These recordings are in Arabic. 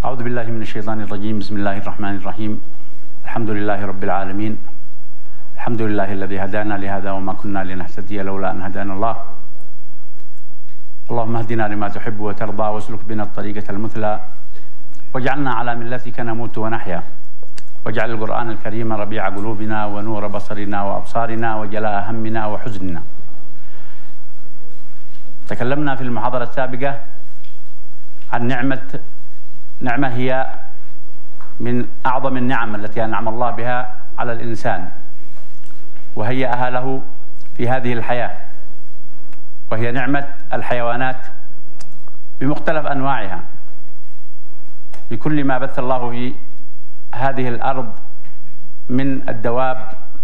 أعوذ بالله من الشيطان الرجيم. بسم الله الرحمن الرحيم. الحمد لله رب العالمين. الحمد لله الذي هدانا لهذا وما كنا لنهتدي لولا أن هدانا الله. اللهم اهدنا لما تحب وترضى واسلك بنا الطريقة المثلى واجعلنا على ملتك نموت ونحيا، واجعل القرآن الكريم ربيع قلوبنا ونور بصرنا وأبصارنا وجلاء همنا وحزننا. تكلمنا في المحاضرة السابقة عن نعمة هي من أعظم النعم التي أنعم الله بها على الإنسان وهيأها له في هذه الحياة، وهي نعمة الحيوانات بمختلف أنواعها، بكل ما بث الله في هذه الأرض من الدواب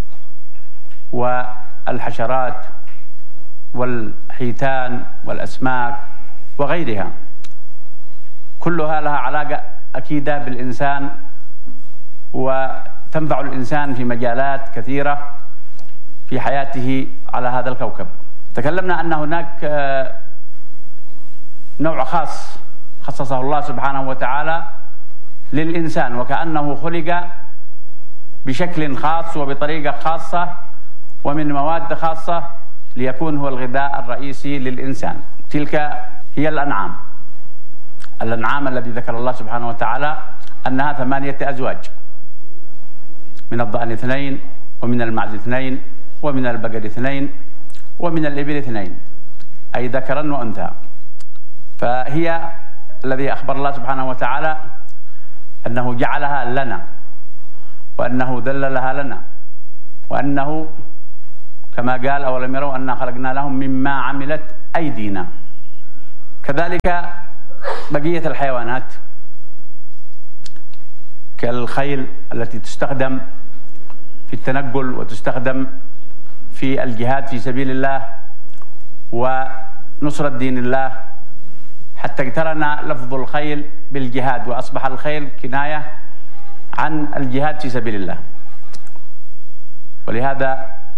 والحشرات والحيتان والأسماك وغيرها، كلها لها علاقة أكيدة بالإنسان وتنفع الإنسان في مجالات كثيرة في حياته على هذا الكوكب. تكلمنا أن هناك نوع خاص خصصه الله سبحانه وتعالى للإنسان، وكأنه خلق بشكل خاص وبطريقة خاصة ومن مواد خاصة ليكون هو الغذاء الرئيسي للإنسان. تلك هي الأنعام الذي ذكر الله سبحانه وتعالى أنها 8 أزواج، من الضأن 2 ومن المعز 2 ومن البقر 2 ومن الإبل 2، أي ذكرا وأنثى. فهي الذي أخبر الله سبحانه وتعالى أنه جعلها لنا، وأنه ذللها لنا، وأنه كما قال أولم يروا أنا خلقنا لهم مما عملت أيدينا. كذلك بقية الحيوانات كالخيل التي تستخدم في التنقل وتستخدم في الجهاد في سبيل الله ونصرة دين الله، حتى اقترن لفظ الخيل بالجهاد وأصبح الخيل كناية عن الجهاد في سبيل الله. ولهذا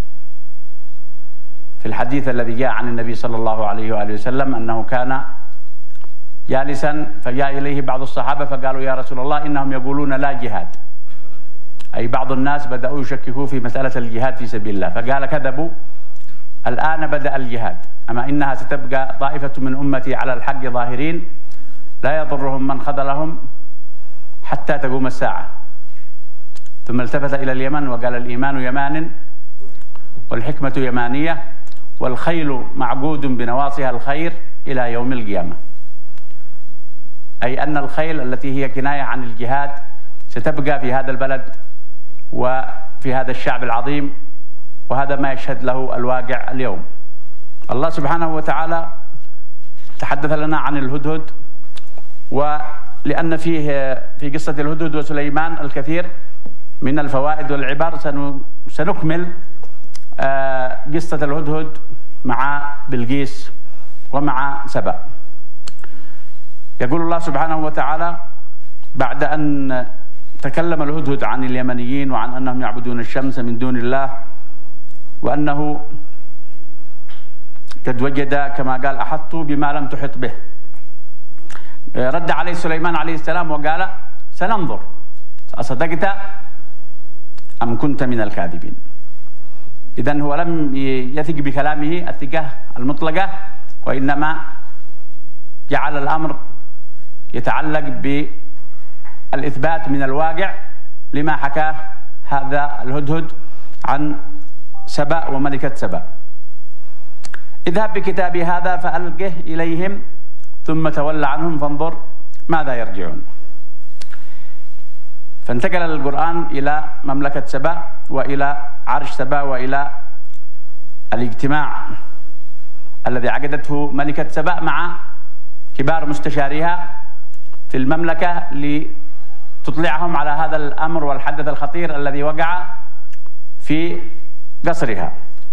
في الحديث الذي جاء عن النبي صلى الله عليه وآله وسلم أنه كان جالسا فجاء إليه بعض الصحابة فقالوا يا رسول الله إنهم يقولون لا جهاد، أي بعض الناس بدأوا يشككوا في مسألة الجهاد في سبيل الله، فقال كذبوا، الآن بدأ الجهاد، أما إنها ستبقى طائفة من أمتي على الحق ظاهرين لا يضرهم من خذلهم حتى تقوم الساعة. ثم التفت إلى اليمن وقال الإيمان يمان والحكمة يمانية والخيل معقود بنواصيها الخير إلى يوم القيامة، أي أن الخيل التي هي كناية عن الجهاد ستبقى في هذا البلد وفي هذا الشعب العظيم، وهذا ما يشهد له الواقع اليوم. الله سبحانه وتعالى تحدث لنا عن الهدهد، ولأن فيه في قصة الهدهد وسليمان الكثير من الفوائد والعبر، سنكمل قصة الهدهد مع بلقيس ومع سبأ. يقول الله سبحانه وتعالى بعد أن تكلم الهدهد عن اليمنيين وعن أنهم يعبدون الشمس من دون الله، وأنه قد وجد كما قال أحطوا بما لم تحط به، رد عليه سليمان عليه السلام وقال سننظر أصدقت أم كنت من الكاذبين. إذن هو لم يثق بكلامه الثقة المطلقة، وإنما جعل الأمر يتعلق بالإثبات من الواقع لما حكاه هذا الهدهد عن سبأ وملكة سبأ. اذهب بكتابي هذا فألقه إليهم ثم تولى عنهم فانظر ماذا يرجعون. فانتقل القرآن إلى مملكة سبأ وإلى عرش سبأ وإلى الاجتماع الذي عقدته ملكة سبأ مع كبار مستشاريها في المملكة لتطلعهم على هذا الأمر والحدث الخطير الذي وقع في قصرها.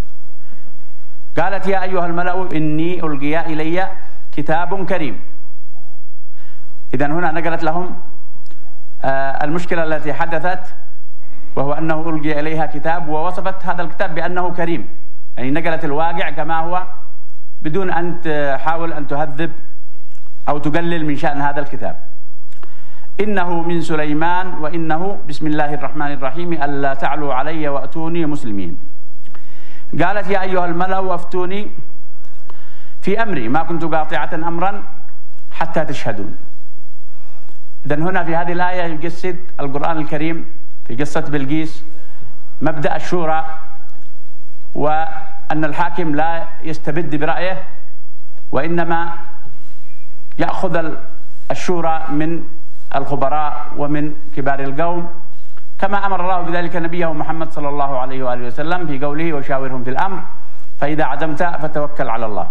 قالت يا أيها الملأ إني ألقي إلي كتاب كريم. إذن هنا نقلت لهم المشكلة التي حدثت، وهو أنه ألقي إليها كتاب، ووصفت هذا الكتاب بأنه كريم، يعني نقلت الواقع كما هو بدون أن تحاول أن تهذب أو تقلل من شأن هذا الكتاب. إنه من سليمان وإنه بسم الله الرحمن الرحيم ألا تعلوا علي وأتوني مسلمين. قالت يا أيها الملأ أفتوني في أمري ما كنت قاطعة أمرا حتى تشهدون. إذن هنا في هذه الآية يجسد القرآن الكريم في قصة بلقيس مبدأ الشورى، وأن الحاكم لا يستبد برأيه وإنما يأخذ الشورى من الخبراء ومن كبار القوم، كما أمر الله بذلك نبيه محمد صلى الله عليه وآله وسلم في قوله وشاورهم في الأمر فإذا عزمت فتوكل على الله.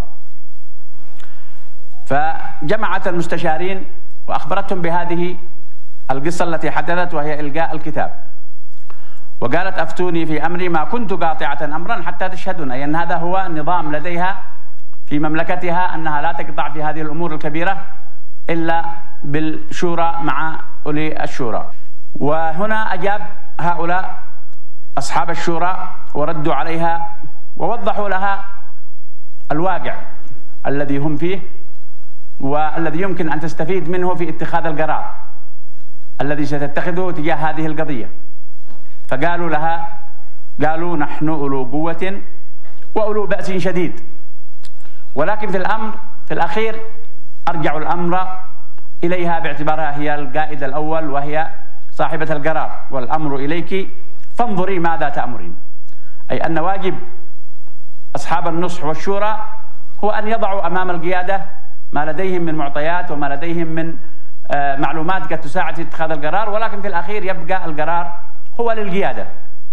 فجمعت المستشارين وأخبرتهم بهذه القصة التي حدثت وهي إلقاء الكتاب، وقالت أفتوني في أمري ما كنت قاطعة أمرا حتى تشهدون، أي أن هذا هو النظام لديها في مملكتها، أنها لا تقطع في هذه الأمور الكبيرة إلا بالشورى مع أولي الشورى. وهنا أجاب هؤلاء أصحاب الشورى وردوا عليها ووضحوا لها الواقع الذي هم فيه والذي يمكن أن تستفيد منه في اتخاذ القرار الذي ستتخذه تجاه هذه القضية. فقالوا لها قالوا نحن أولو قوة وأولو بأس شديد، ولكن في الأمر في الأخير أرجعوا الأمر إليها باعتبارها هي القائد الأول وهي صاحبة القرار، والأمر إليك فانظري ماذا تأمرين. أي أن واجب أصحاب النصح والشورى هو أن يضعوا أمام القيادة ما لديهم من معطيات وما لديهم من معلومات قد تساعد في اتخاذ القرار، ولكن في الأخير يبقى القرار هو للقيادة،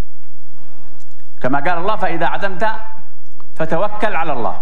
كما قال الله فإذا عزمت فتوكل على الله.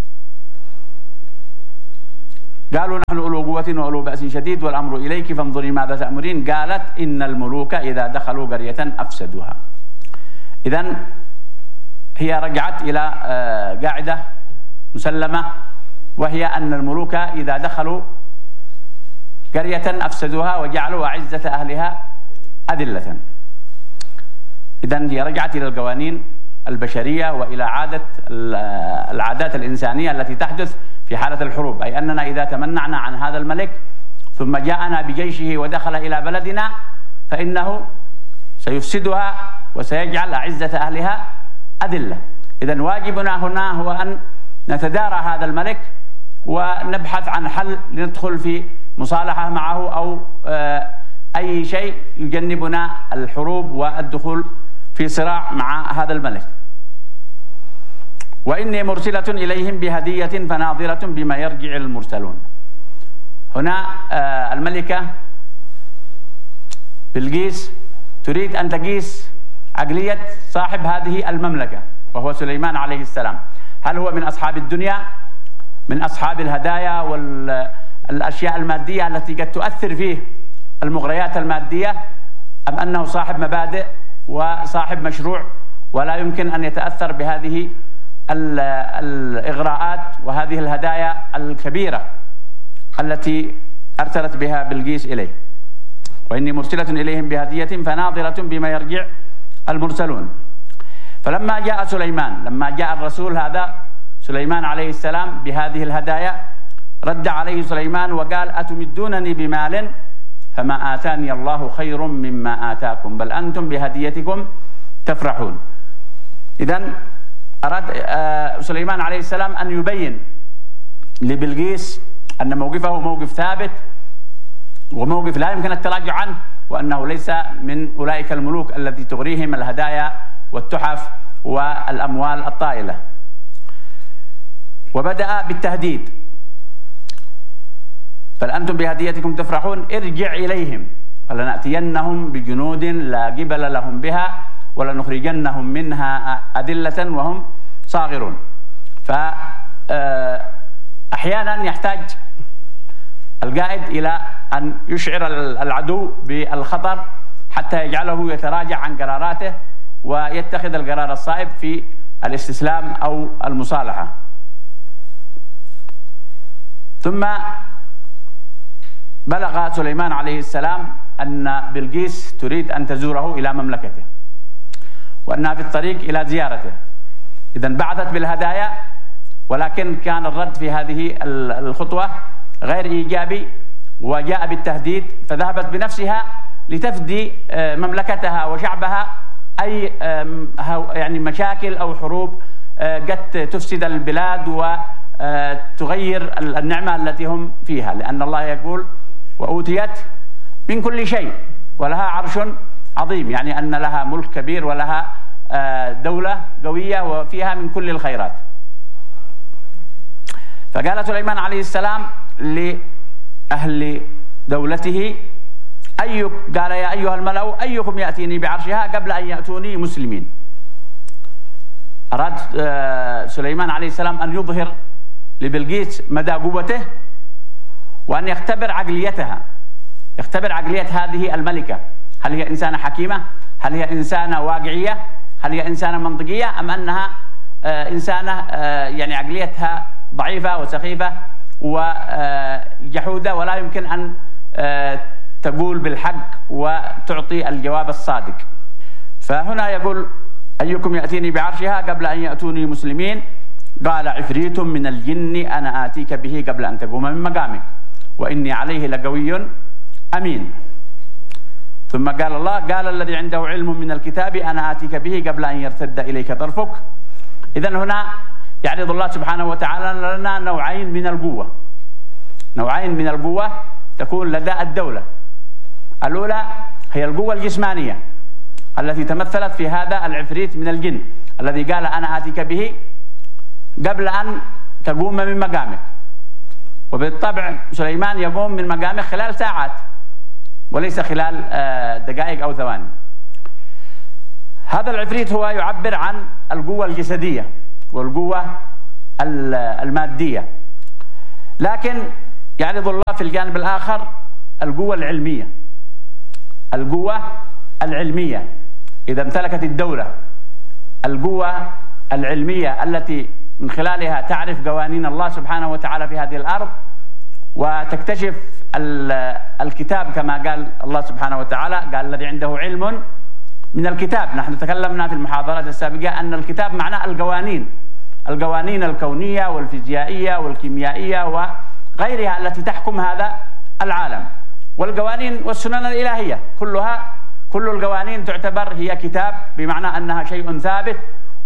قالوا نحن أولو قوة وأولو بأس شديد والأمر إليك فانظري ماذا تأمرين. قالت إن الملوك إذا دخلوا قرية أفسدوها. إذن هي رجعت إلى قاعدة مسلمة، وهي أن الملوك إذا دخلوا قرية أفسدوها وجعلوا أعزة أهلها أذلة. إذن هي رجعت إلى القوانين البشرية وإلى العادات الإنسانية التي تحدث في حالة الحروب، أي أننا إذا تمنعنا عن هذا الملك ثم جاءنا بجيشه ودخل إلى بلدنا فإنه سيفسدها وسيجعل أعزة أهلها أذلة. إذن واجبنا هنا هو أن نتدارى هذا الملك ونبحث عن حل لندخل في مصالحة معه أو أي شيء يجنبنا الحروب والدخول في صراع مع هذا الملك. وإني مرسلة إليهم بهدية فناظرة بما يرجع المرسلون. هنا الملكة بلقيس تريد أن تقيس عقلية صاحب هذه المملكة وهو سليمان عليه السلام، هل هو من أصحاب الدنيا من أصحاب الهدايا والأشياء المادية التي قد تؤثر فيه المغريات المادية، أم أنه صاحب مبادئ وصاحب مشروع ولا يمكن أن يتأثر بهذه الإغراءات وهذه الهدايا الكبيرة التي أرسلت بها بلقيس إليه. وإني مرسلة إليهم بهدية فناظرة بما يرجع المرسلون. فلما جاء سليمان، لما جاء الرسول هذا سليمان عليه السلام بهذه الهدايا، رد عليه سليمان وقال أتمدونني بمال فما آتاني الله خير مما آتاكم بل أنتم بهديتكم تفرحون. إذن أراد سليمان عليه السلام أن يبين لبلقيس أن موقفه موقف ثابت وموقف لا يمكن التراجع عنه، وأنه ليس من أولئك الملوك الذي تغريهم الهدايا والتحف والأموال الطائلة. وبدأ بالتهديد بل أنتم بهديتكم تفرحون ارجع إليهم فلنأتينهم بجنود لا قبل لهم بها ولنخرجنهم منها أذلة وهم صاغرون. فأحيانا يحتاج القائد إلى أن يشعر العدو بالخطر حتى يجعله يتراجع عن قراراته ويتخذ القرار الصائب في الاستسلام أو المصالحة. ثم بلغ سليمان عليه السلام أن بلقيس تريد أن تزوره إلى مملكته وأنها في الطريق إلى زيارته. إذن بعثت بالهدايا، ولكن كان الرد في هذه الخطوة غير إيجابي، وجاء بالتهديد، فذهبت بنفسها لتفدي مملكتها وشعبها أي يعني مشاكل أو حروب قد تفسد البلاد وتغير النعمة التي هم فيها، لأن الله يقول وأوتيت من كل شيء ولها عرش عظيم، يعني أن لها ملك كبير ولها دولة قوية وفيها من كل الخيرات. فقال سليمان عليه السلام لأهل دولته قال يا أيها الملأ أيكم يأتيني بعرشها قبل أن يأتوني مسلمين. أراد سليمان عليه السلام أن يظهر لبلقيس مدى قوته وأن يختبر عقليتها، يختبر عقلية هذه الملكة، هل هي إنسانة حكيمة؟ هل هي إنسانة واقعية؟ هل هي إنسانة منطقية؟ أم أنها إنسانة يعني عقليتها ضعيفة وسخيفة وجحودة ولا يمكن أن تقول بالحق وتعطي الجواب الصادق. فهنا يقول أيكم يأتيني بعرشها قبل أن يأتوني مسلمين. قال عفريت من الجن أنا آتيك به قبل أن تقوم من مقامك وإني عليه لقوي أمين. ثم قال الله قال الذي عنده علم من الكتاب أنا آتيك به قبل أن يرتد إليك طرفك. إذن هنا يعرض الله سبحانه وتعالى لنا نوعين من القوة، نوعين من القوة تكون لدى الدولة. الأولى هي القوة الجسمانية التي تمثلت في هذا العفريت من الجن الذي قال أنا آتيك به قبل أن تقوم من مقامك. وبالطبع سليمان يقوم من مقامه خلال ساعات وليس خلال دقائق أو ثواني. هذا العفريت هو يعبر عن القوة الجسدية والقوة المادية، لكن يعرض الله في الجانب الآخر القوة العلمية. القوة العلمية إذا امتلكت الدولة القوة العلمية التي من خلالها تعرف قوانين الله سبحانه وتعالى في هذه الأرض وتكتشف الكتاب كما قال الله سبحانه وتعالى، قال الذي عنده علم من الكتاب. نحن تكلمنا في المحاضرات السابقة أن الكتاب معناه القوانين الكونية والفيزيائية والكيميائية وغيرها التي تحكم هذا العالم، والقوانين والسنن الإلهية كل القوانين تعتبر هي كتاب، بمعنى أنها شيء ثابت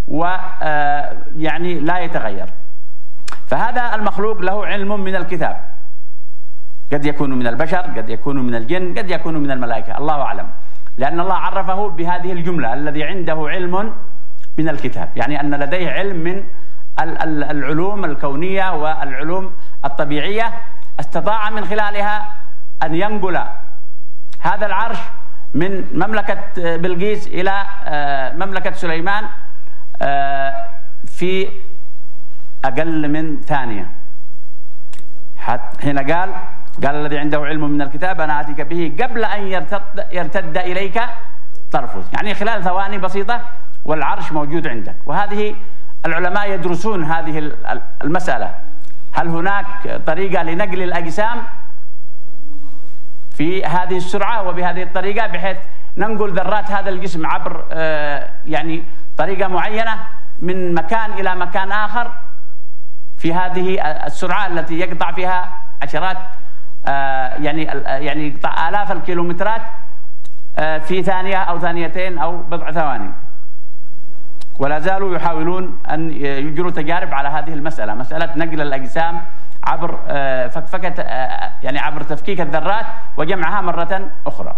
ويعني لا يتغير. فهذا المخلوق له علم من الكتاب، قد يكون من البشر، قد يكون من الجن، قد يكون من الملائكة، الله أعلم، لأن الله عرفه بهذه الجملة الذي عنده علم من الكتاب، يعني أن لديه علم من العلوم الكونية والعلوم الطبيعية استطاع من خلالها أن ينقل هذا العرش من مملكة بلقيس إلى مملكة سليمان في أقل من ثانية. هنا قال الذي عنده علم من الكتاب أنا آتيك به قبل أن يرتد إليك طرفه، يعني خلال ثواني بسيطة والعرش موجود عندك. وهذه العلماء يدرسون هذه المسألة، هل هناك طريقة لنقل الأجسام في هذه السرعة وبهذه الطريقة بحيث ننقل ذرات هذا الجسم عبر يعني طريقة معينة من مكان إلى مكان آخر في هذه السرعة التي يقطع فيها عشرات يعني يقطع آلاف الكيلومترات في ثانية أو ثانيتين أو بضع ثواني. ولا زالوا يحاولون أن يجروا تجارب على هذه المسألة، مسألة نقل الأجسام عبر فكفكة يعني عبر تفكيك الذرات وجمعها مرة أخرى.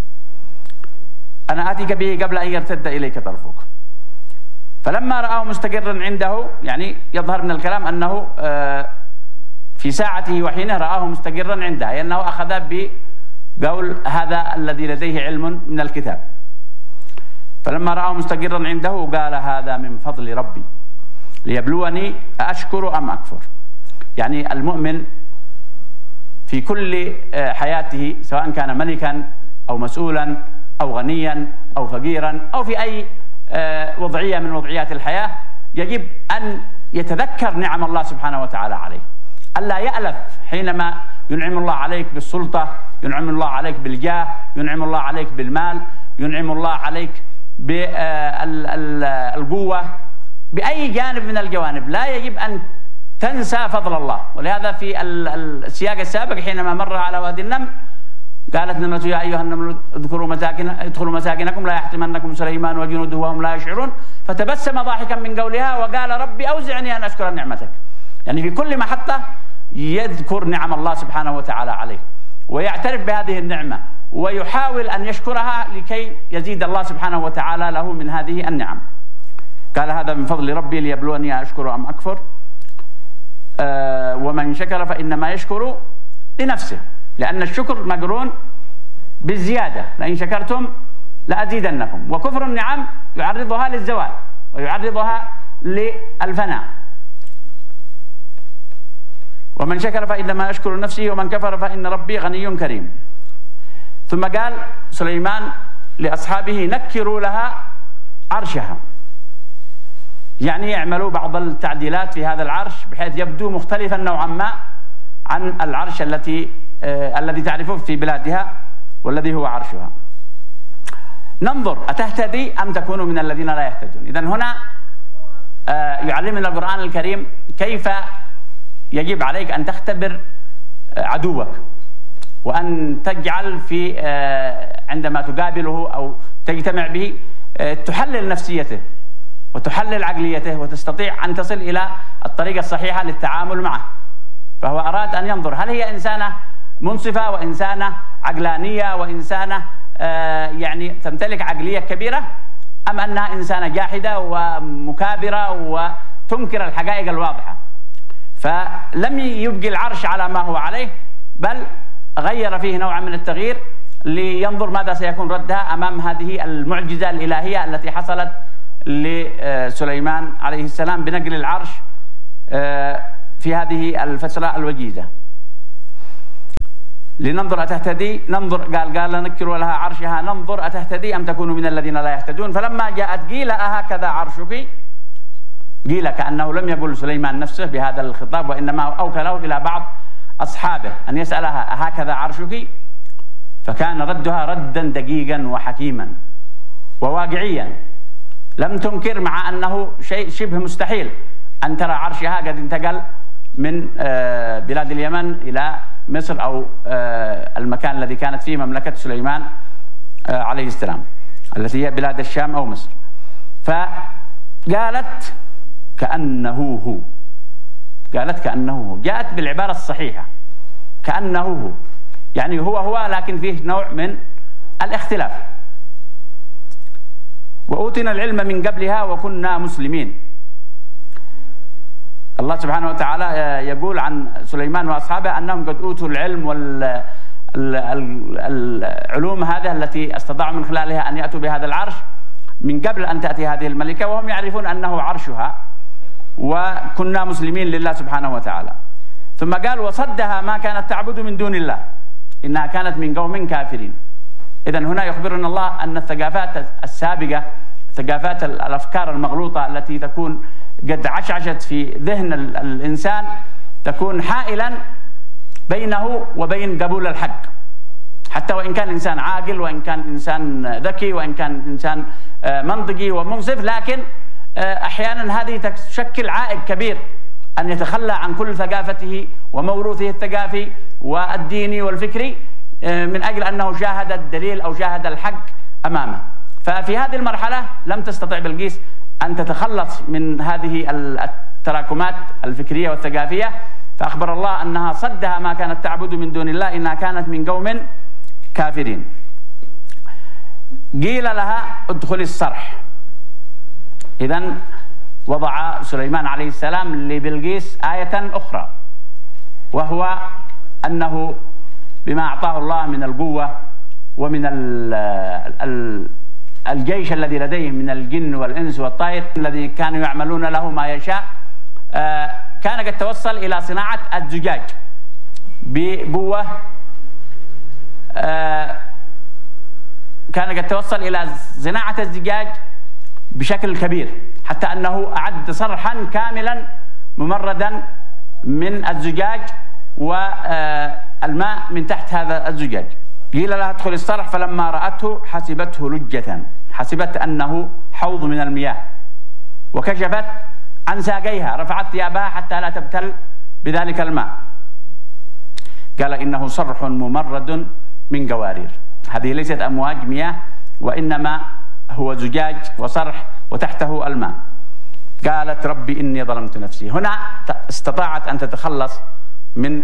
أنا آتيك به قبل أن يرتد إليك طرفك. فلما رآه مستقرا عنده، يعني يظهر من الكلام أنه في ساعته وحينه رآه مستقرا عنده، لأنه أخذ بقول هذا الذي لديه علم من الكتاب. فلما رآه مستقرا عنده قال هذا من فضل ربي ليبلوني أشكر أم أكفر. يعني المؤمن في كل حياته سواء كان ملكا أو مسؤولا أو غنيا أو فقيرا أو في أي وضعية من وضعيات الحياة يجب أن يتذكر نعم الله سبحانه وتعالى عليه، ألا يألف حينما ينعم الله عليك بالسلطة، ينعم الله عليك بالجاه، ينعم الله عليك بالمال، ينعم الله عليك بالقوة، بأي جانب من الجوانب. لا يجب أن تنسى فضل الله. ولهذا في السياق السابق حينما مر على وادي النمل قالت نملة يا أيها النمل ادخلوا مساكنكم لا يحطمنكم سليمان وجنوده وهم لا يشعرون، فتبسم ضاحكا من قولها وقال ربي أوزعني أن أشكر نعمتك. يعني في كل محطة يذكر نعم الله سبحانه وتعالى عليه ويعترف بهذه النعمة ويحاول أن يشكرها لكي يزيد الله سبحانه وتعالى له من هذه النعم. قال هذا من فضل ربي ليبلوني أشكر أم أكفر، ومن شكر فإنما يشكر لنفسه، لأن الشكر مقرون بالزيادة، لئن شكرتم لأزيدنكم. وكفر النعم يعرضها للزوال ويعرضها للفناء. ومن شكر فإنما يشكر لنفسه ومن كفر فإن ربي غني كريم. ثم قال سليمان لأصحابه نكروا لها عرشها، يعني يعملوا بعض التعديلات في هذا العرش بحيث يبدو مختلفا نوعا ما عن العرش الذي تعرفه في بلادها والذي هو عرشها. ننظر أتهتدي أم تكون من الذين لا يهتدون. إذن هنا يعلمنا القرآن الكريم كيف يجب عليك أن تختبر عدوك، وأن تجعل في عندما تقابله أو تجتمع به تحلل نفسيته وتحلل عقليته وتستطيع أن تصل إلى الطريقة الصحيحة للتعامل معه. فهو أراد أن ينظر هل هي إنسانة منصفة وإنسانة عقلانية وإنسانة يعني تمتلك عقلية كبيرة، أم أنها إنسانة جاحدة ومكابرة وتنكر الحقائق الواضحة. فلم يبقي العرش على ما هو عليه، بل غير فيه نوعا من التغيير لينظر ماذا سيكون ردها أمام هذه المعجزة الإلهية التي حصلت لسليمان عليه السلام بنقل العرش في هذه الفترة الوجيزة. لننظر أتهتدي، ننظر قال نكر لها عرشها ننظر أتهتدي أم تكون من الذين لا يهتدون. فلما جاءت قيل أهكذا عرشك، قيل كأنه لم يقل سليمان نفسه بهذا الخطاب، وإنما أوكله إلى بعض أصحابه أن يسألها أهكذا عرشك، فكان ردها ردا دقيقا وحكيما وواقعيا، لم تنكر مع أنه شيء شبه مستحيل أن ترى عرشها قد انتقل من بلاد اليمن إلى مصر أو المكان الذي كانت فيه مملكة سليمان عليه السلام التي هي بلاد الشام أو مصر. فقالت كأنه هو، قالت كأنه هو، جاءت بالعبارة الصحيحة كأنه هو، يعني هو لكن فيه نوع من الاختلاف. وأوتينا العلم من قبلها وكنا مسلمين. الله سبحانه وتعالى يقول عن سليمان وأصحابه أنهم قد أوتوا العلم والعلوم هذه التي استطاعوا من خلالها أن يأتوا بهذا العرش من قبل أن تأتي هذه الملكة، وهم يعرفون أنه عرشها، وكنا مسلمين لله سبحانه وتعالى. ثم قال وصدها ما كانت تعبد من دون الله إنها كانت من قوم كافرين. إذن هنا يخبرنا الله أن الثقافات السابقة، ثقافات الأفكار المغلوطة التي تكون قد عشعشت في ذهن الإنسان، تكون حائلا بينه وبين قبول الحق، حتى وإن كان إنسان عاقل وإن كان إنسان ذكي وإن كان إنسان منطقي ومنصف، لكن أحيانا هذه تشكل عائق كبير أن يتخلى عن كل ثقافته وموروثه الثقافي والديني والفكري من أجل أنه شاهد الدليل أو شاهد الحق أمامه. ففي هذه المرحلة لم تستطع بلقيس أن تتخلص من هذه التراكمات الفكرية والثقافية، فأخبر الله أنها صدها ما كانت تعبد من دون الله إنها كانت من قوم كافرين. قيل لها ادخلي الصرح. إذن وضع سليمان عليه السلام لبلقيس آية أخرى، وهو أنه بما أعطاه الله من القوة ومن الجيش الذي لديه من الجن والإنس والطير الذي كانوا يعملون له ما يشاء، كان قد توصل إلى صناعة الزجاج بقوة، كان قد توصل إلى صناعة الزجاج بشكل كبير، حتى أنه أعد صرحا كاملا ممردا من الزجاج والماء من تحت هذا الزجاج. قيل لها ادخل الصرح فلما رأته حسبته لجة، حسبت أنه حوض من المياه، وكشفت عن ساقيها، رفعت ثيابها حتى لا تبتل بذلك الماء. قال إنه صرح ممرد من قوارير. هذه ليست أمواج مياه، وإنما هو زجاج وصرح وتحته الماء. قالت ربي إني ظلمت نفسي. هنا استطاعت أن تتخلص من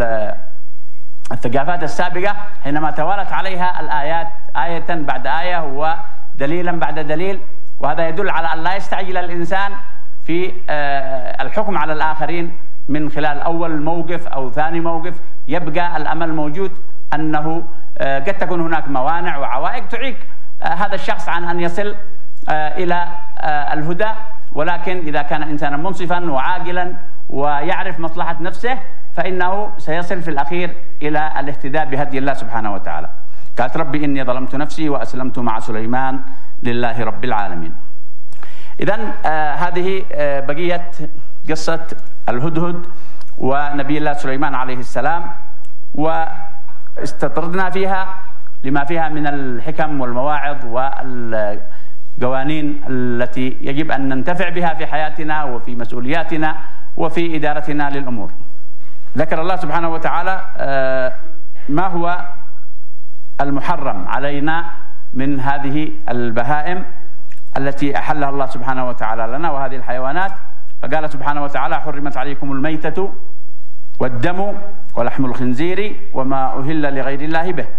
الثقافات السابقة حينما توالت عليها الآيات آية بعد آية ودليلا بعد دليل، وهذا يدل على أن لا يستعجل الإنسان في الحكم على الآخرين من خلال أول موقف أو ثاني موقف. يبقى الأمل موجود أنه قد تكون هناك موانع وعوائق تعيق هذا الشخص عن أن يصل إلى الهدى، ولكن إذا كان إنسانا منصفا وعاقلا ويعرف مصلحة نفسه فإنه سيصل في الأخير إلى الاهتداء بهدي الله سبحانه وتعالى. قالت ربي إني ظلمت نفسي وأسلمت مع سليمان لله رب العالمين. إذن هذه بقية قصة الهدهد ونبي الله سليمان عليه السلام، واستطردنا فيها لما فيها من الحكم والمواعظ والقوانين التي يجب أن ننتفع بها في حياتنا وفي مسؤولياتنا وفي إدارتنا للأمور. ذكر الله سبحانه وتعالى ما هو المحرم علينا من هذه البهائم التي أحلها الله سبحانه وتعالى لنا وهذه الحيوانات. فقال سبحانه وتعالى حرمت عليكم الميتة والدم ولحم الخنزير وما أهل لغير الله به.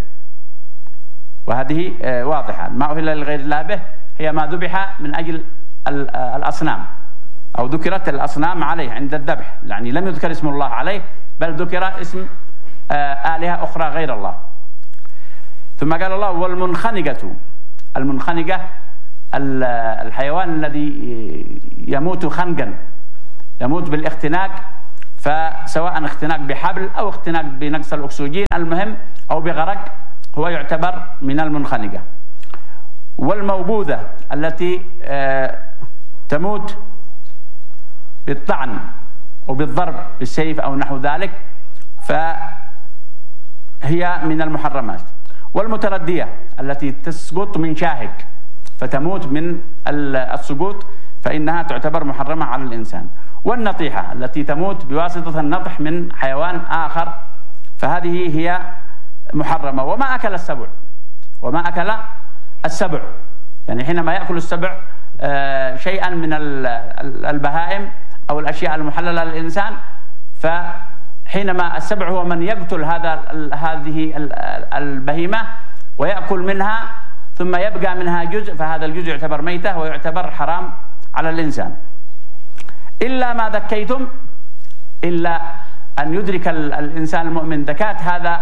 وهذه واضحة، ما أهل لغير الله به هي ما ذبح من أجل الأصنام أو ذكرت الأصنام عليه عند الذبح، يعني لم يذكر اسم الله عليه بل ذكر اسم آلهة أخرى غير الله. ثم قال الله والمنخنقة. المنخنقة الحيوان الذي يموت خنقا، يموت بالاختناق، فسواء اختناق بحبل أو اختناق بنقص الأكسجين المهم أو بغرق هو يعتبر من المنخنقة. والموقوذة التي تموت بالطعن وبالضرب بالسيف أو نحو ذلك فهي من المحرمات. والمتردية التي تسقط من شاهق فتموت من السقوط فإنها تعتبر محرمة على الإنسان. والنطيحة التي تموت بواسطة النطح من حيوان آخر فهذه هي محرمة. وما أكل السبع، وما أكل السبع يعني حينما يأكل السبع شيئا من البهائم أو الأشياء المحللة للإنسان، فحينما السبع هو من يقتل هذه البهيمة ويأكل منها ثم يبقى منها جزء، فهذا الجزء يعتبر ميتة ويعتبر حرام على الإنسان. إلا ما ذكيتم، إلا أن يدرك الإنسان المؤمن ذكاة هذا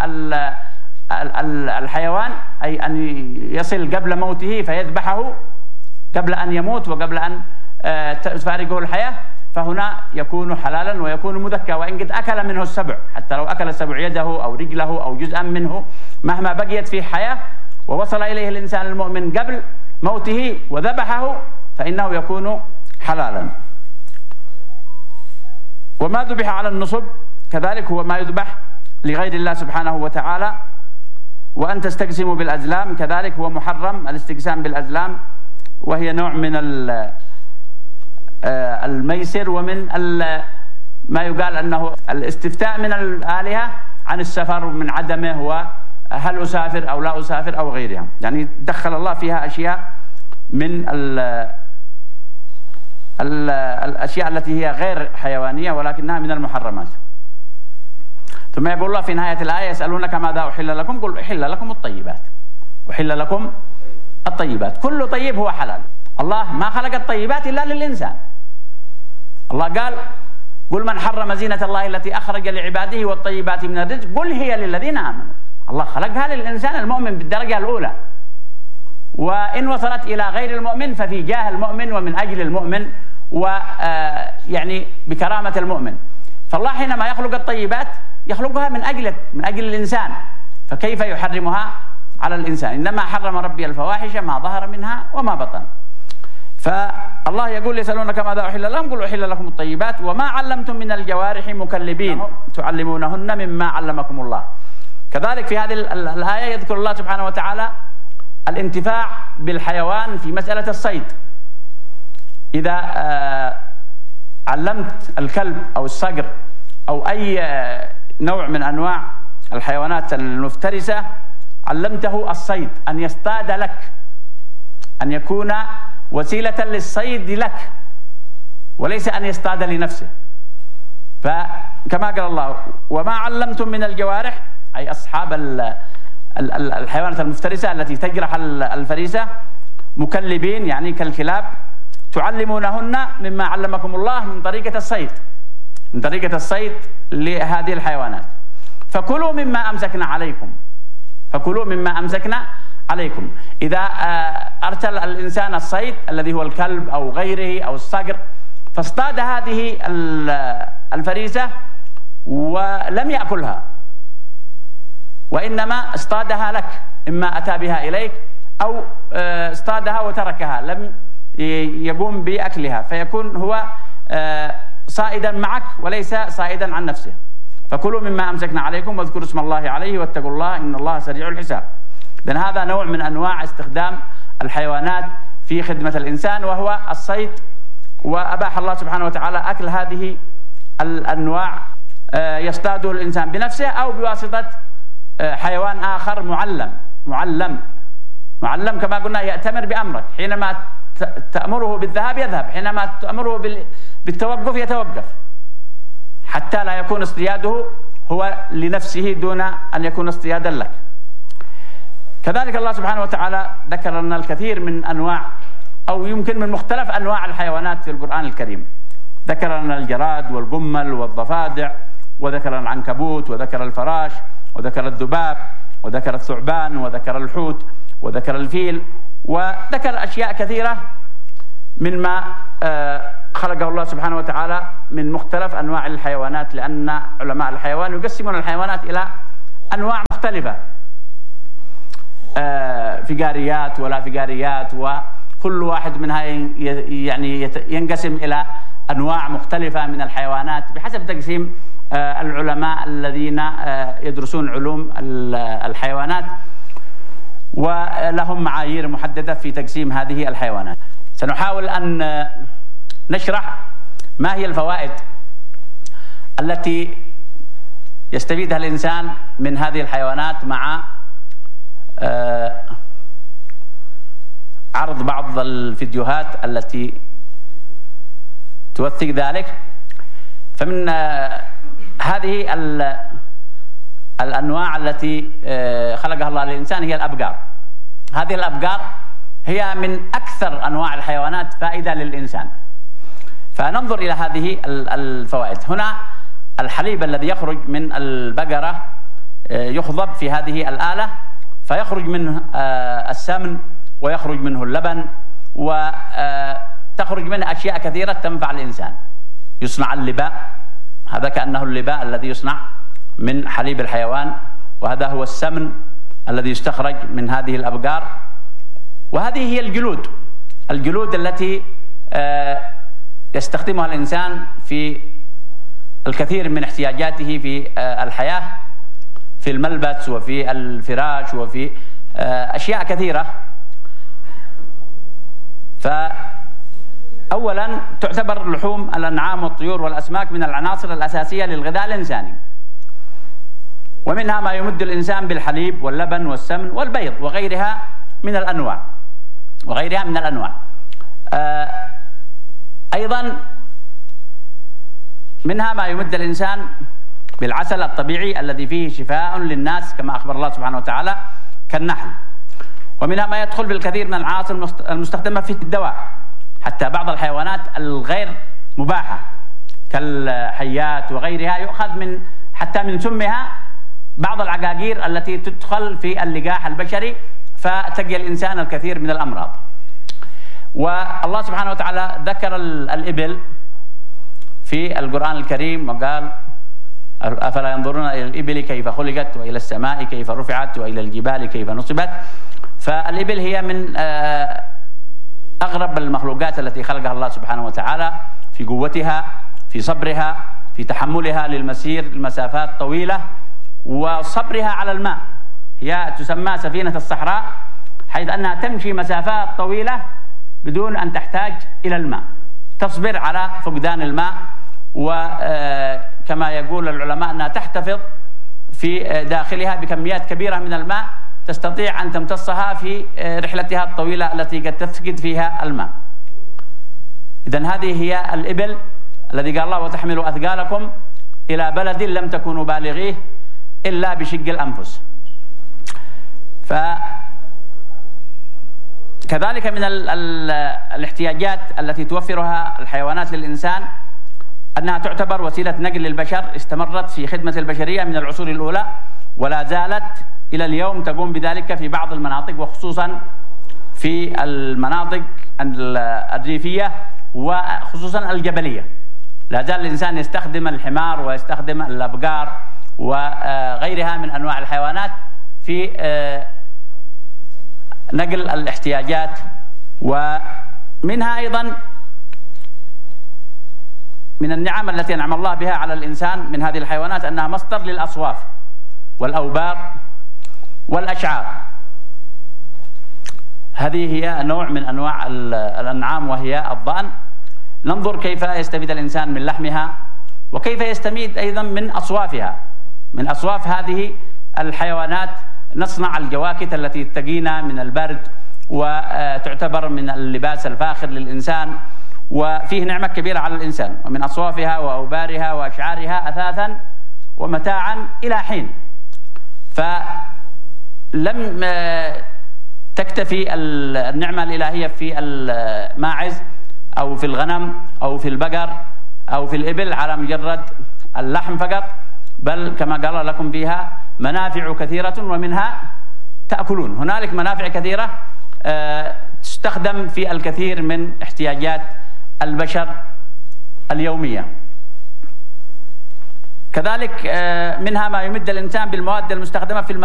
الحيوان، أي أن يصل قبل موته فيذبحه قبل أن يموت وقبل أن تفارقه الحياة، فهنا يكون حلالا ويكون مذكى. وإن قد أكل منه السبع، حتى لو أكل السبع يده أو رجله أو جزءا منه مهما بقيت فيه حياة ووصل إليه الإنسان المؤمن قبل موته وذبحه فإنه يكون حلالا. وما ذبح على النصب كذلك هو ما يذبح لغير الله سبحانه وتعالى. وأن تستقسموا بالأزلام كذلك هو محرم، الاستقسام بالأزلام وهي نوع من الميسر ومن ما يقال أنه الاستفتاء من الآلهة عن السفر ومن عدمه وهل أسافر أو لا أسافر أو غيرها، يعني دخل الله فيها أشياء من الأشياء التي هي غير حيوانية ولكنها من المحرمات. ثم يقول الله في نهاية الآية يسألونك ماذا أحل لكم قل أحل لكم الطيبات. أحل لكم الطيبات، كل طيب هو حلال. الله ما خلق الطيبات إلا للإنسان. الله قال قل من حرم زينة الله التي أخرج لعباده والطيبات من الرزق قل هي للذين آمنوا. الله خلقها للإنسان المؤمن بالدرجة الأولى، وإن وصلت إلى غير المؤمن ففي جاه المؤمن ومن أجل المؤمن ويعني بكرامة المؤمن. فالله حينما يخلق الطيبات يخلقها من أجلك، من أجل الإنسان، فكيف يحرمها على الإنسان؟ إنما حرم ربي الفواحش ما ظهر منها وما بطن. فالله يقول يسألونك ماذا أحل لهم قل أحل لكم الطيبات وما علمتم من الجوارح مكلبين تعلمونهن مما علمكم الله. كذلك في هذه الآية يذكر الله سبحانه وتعالى الانتفاع بالحيوان في مسألة الصيد. إذا علمت الكلب أو الصقر أو أي نوع من أنواع الحيوانات المفترسة، علمته الصيد، أن يصطاد لك، أن يكون وسيلة للصيد لك وليس أن يصطاد لنفسه. فكما قال الله: وما علمتم من الجوارح، أي أصحاب الحيوانات المفترسة التي تجرح الفريسة، مكلبين يعني كالكلاب، تعلمونهن مما علمكم الله من طريقة الصيد، من طريقة الصيد لهذه الحيوانات. فكلوا مما أمسكنا عليكم، فكلوا مما أمسكنا عليكم. إذا أرسل الإنسان الصيد الذي هو الكلب أو غيره أو الصقر، فاصطاد هذه الفريسة ولم يأكلها، وإنما اصطادها لك، إما أتى بها إليك أو اصطادها وتركها، لم يقوم بأكلها، فيكون هو صائدا معك وليس صائدا عن نفسه. فكلوا مما أمسكنا عليكم واذكروا اسم الله عليه واتقوا الله إن الله سريع الحساب. لأن هذا نوع من أنواع استخدام الحيوانات في خدمة الإنسان وهو الصيد، وأباح الله سبحانه وتعالى أكل هذه الأنواع، يصطاده الإنسان بنفسه أو بواسطة حيوان آخر معلم كما قلنا، يأتمر بأمرك، حينما تأمره بالذهاب يذهب، حينما تأمره بالتوقف يتوقف، حتى لا يكون اصطياده هو لنفسه دون أن يكون اصطيادا لك. كذلك الله سبحانه وتعالى ذكر لنا الكثير من أنواع أو يمكن من مختلف أنواع الحيوانات في القرآن الكريم. ذكر لنا الجراد والقمل والضفادع، وذكر العنكبوت، وذكر الفراش، وذكر الذباب، وذكر الثعبان، وذكر الحوت، وذكر الفيل، وذكر أشياء كثيرة مما خلقه الله سبحانه وتعالى من مختلف أنواع الحيوانات، لأن علماء الحيوان يقسمون الحيوانات إلى أنواع مختلفة، فقاريات ولا فقاريات، وكل واحد منها يعني ينقسم إلى أنواع مختلفة من الحيوانات بحسب تقسيم العلماء الذين يدرسون علوم الحيوانات، ولهم معايير محددة في تقسيم هذه الحيوانات. سنحاول أن نشرح ما هي الفوائد التي يستفيدها الإنسان من هذه الحيوانات، مع عرض بعض الفيديوهات التي توثق ذلك. فمن هذه الأنواع التي خلقها الله للإنسان هي الأبقار. هذه الأبقار هي من أكثر أنواع الحيوانات فائدة للإنسان. فننظر إلى هذه الفوائد. هنا الحليب الذي يخرج من البقرة يخضب في هذه الآلة، فيخرج منه السمن ويخرج منه اللبن وتخرج منه أشياء كثيرة تنفع الإنسان. يصنع اللباء، هذا كأنه اللباء الذي يصنع من حليب الحيوان، وهذا هو السمن الذي يستخرج من هذه الأبقار. وهذه هي الجلود التي يستخدمها الإنسان في الكثير من احتياجاته في الحياة، في الملبس وفي الفراش وفي أشياء كثيرة. فأولا تعتبر لحوم الأنعام والطيور والأسماك من العناصر الأساسية للغذاء الإنساني، ومنها ما يمد الإنسان بالحليب واللبن والسمن والبيض وغيرها من الأنواع أيضا منها ما يمد الإنسان بالعسل الطبيعي الذي فيه شفاء للناس كما أخبر الله سبحانه وتعالى كالنحل. ومنها ما يدخل في الكثير من العناصر المستخدمة في الدواء، حتى بعض الحيوانات الغير مباحة كالحيات وغيرها يؤخذ حتى من سمها بعض العقاقير التي تدخل في اللقاح البشري، فتقي الإنسان الكثير من الأمراض. والله سبحانه وتعالى ذكر الإبل في القرآن الكريم وقال: أفلا ينظرون إلى الإبل كيف خلقت وإلى السماء كيف رفعت وإلى الجبال كيف نصبت. فالإبل هي من أغرب المخلوقات التي خلقها الله سبحانه وتعالى في قوتها، في صبرها، في تحملها للمسير المسافات طويلة، وصبرها على الماء. هي تسمى سفينة الصحراء، حيث أنها تمشي مسافات طويلة بدون أن تحتاج إلى الماء. تصبر على فقدان الماء، وكما يقول العلماء أنها تحتفظ في داخلها بكميات كبيرة من الماء تستطيع أن تمتصها في رحلتها الطويلة التي قد تفقد فيها الماء. إذن هذه هي الإبل الذي قال الله وتحملوا أثقالكم إلى بلد لم تكونوا بالغيه إلا بشق الأنفس. كذلك من الاحتياجات التي توفرها الحيوانات للإنسان أنها تعتبر وسيلة نقل للبشر استمرت في خدمة البشرية من العصور الأولى، ولا زالت إلى اليوم تقوم بذلك في بعض المناطق، وخصوصا في المناطق الريفية وخصوصا الجبلية. لا زال الإنسان يستخدم الحمار ويستخدم الأبقار وغيرها من أنواع الحيوانات في نقل الاحتياجات. ومنها أيضا من النعم التي أنعم الله بها على الإنسان من هذه الحيوانات أنها مصدر للأصواف والأوبار والأشعار. هذه هي نوع من أنواع الأنعام وهي الضأن. ننظر كيف يستفيد الإنسان من لحمها وكيف يستفيد أيضا من أصوافها. من أصواف هذه الحيوانات نصنع الجواكت التي تقينا من البرد وتعتبر من اللباس الفاخر للإنسان، وفيه نعمة كبيرة على الإنسان. ومن أصوافها وأوبارها وأشعارها أثاثا ومتاعا إلى حين. فلم تكتفي النعمة الإلهية في الماعز أو في الغنم أو في البقر أو في الإبل على مجرد اللحم فقط، بل كما قال لكم فيها منافع كثيرة ومنها تأكلون. هنالك منافع كثيرة تستخدم في الكثير من احتياجات البشر اليومية. كذلك منها ما يمد الإنسان بالمواد المستخدمة في